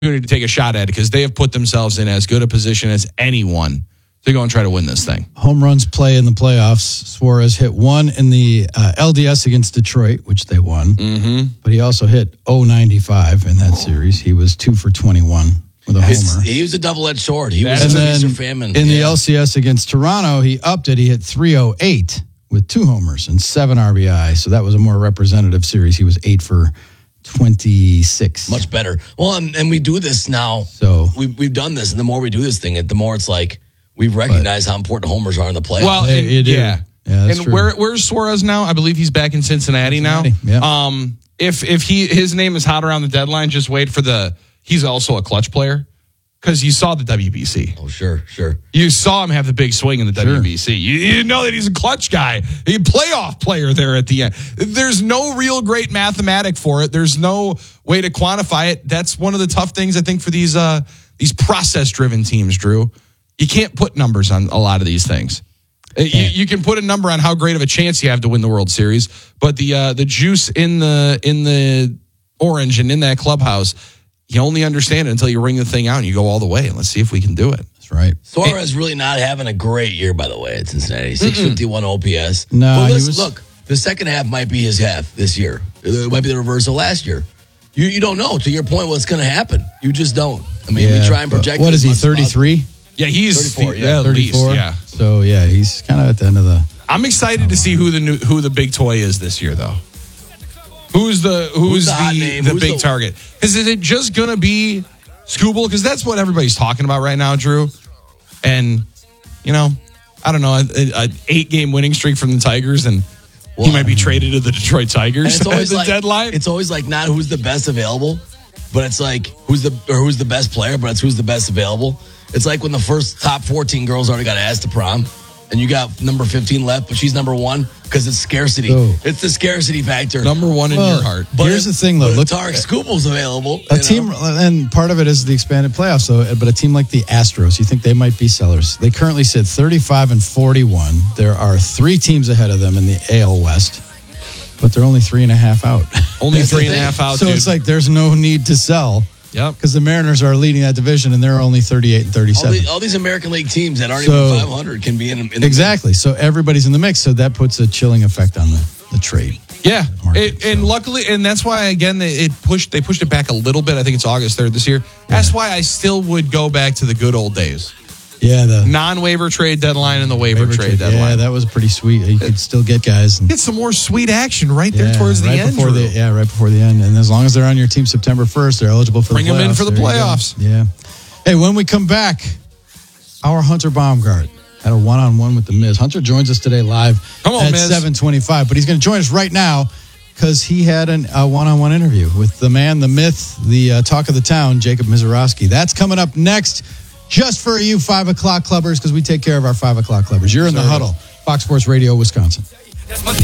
opportunity to take a shot at it because they have put themselves in as good a position as anyone to go and try to win this thing. Home runs play in the playoffs. Suarez hit one in the LDS against Detroit, which they won. Mm-hmm. But he also hit .095 in that series. He was 2 for 21 with a homer. He was a double-edged sword. He was and then Mr. Famine. In the LCS against Toronto, he upped it. He hit .308 with 2 homers and 7 RBI. So that was a more representative series. He was 8 for 26. Much better. Well, and we do this now. So we've done this, and the more we do this thing, the more it's like we've recognized how important homers are in the playoffs. Well, Yeah, that's and true. where's Suarez now? I believe he's back in Cincinnati now. Yeah. If his name is hot around the deadline, just wait for he's also a clutch player because you saw the WBC. Oh, sure. You saw him have the big swing in the WBC. You know that he's a clutch guy. He's a playoff player there at the end. There's no real great mathematic for it. There's no way to quantify it. That's one of the tough things, I think, for these process-driven teams, Drew. You can't put numbers on a lot of these things. You can put a number on how great of a chance you have to win the World Series, but the juice in the orange and in that clubhouse, you only understand it until you ring the thing out and you go all the way. And let's see if we can do it. That's right. Suarez really not having a great year, by the way, at Cincinnati. 651 OPS. No, but look, the second half might be his half this year. It might be the reverse of last year. You don't know. To your point, what's going to happen? You just don't. I mean, we try and project. What is he, 33? Yeah, he's 34, 34. Least, yeah. So, yeah, he's kind of at the end of the... I'm excited to see who the big toy is this year, though. Who's the hot name? the big target? Is it just going to be Skubal? Because that's what everybody's talking about right now, Drew. And, I don't know, an 8-game winning streak from the Tigers, and he might be traded to the Detroit Tigers at the deadline. It's always like not who's the best available, but it's like who's the best player, but it's who's the best available. It's like when the first top 14 girls already got asked to prom, and you got number 15 left, but she's number 1 because it's scarcity. Oh. It's the scarcity factor. Number 1 in your heart. But here's the thing, though. Look, Look, Tarek Skubal's available. a team, and part of it is the expanded playoffs, though. But a team like the Astros, you think they might be sellers? They currently sit 35-41. There are 3 teams ahead of them in the AL West, but they're only 3.5 out. Only 3.5 out. So dude. it's like there's no need to sell. Yep. Because the Mariners are leading that division, and they're only 38-37. All these American League teams that aren't even 500 can be in the exactly. So everybody's in the mix. So that puts a chilling effect on the trade. Yeah, market, and luckily, and that's why again they pushed it back a little bit. I think it's August 3rd this year. That's why I still would go back to the good old days. Yeah, the non-waiver trade deadline and the waiver trade deadline. Yeah, that was pretty sweet. You could still get guys. Get some more sweet action right there towards the end. Right before the end. And as long as they're on your team September 1st, they're eligible for Bring the playoffs. them in for the playoffs. Yeah. Hey, when we come back, our Hunter Baumgart had a one-on-one with The Miz. Hunter joins us today live at Miz. 7:25, but he's going to join us right now because he had a one-on-one interview with the man, the myth, the talk of the town, Jacob Mizorowski. That's coming up next. Just for you 5 o'clock clubbers, because we take care of our 5 o'clock clubbers. You're in the huddle. Fox Sports Radio, Wisconsin.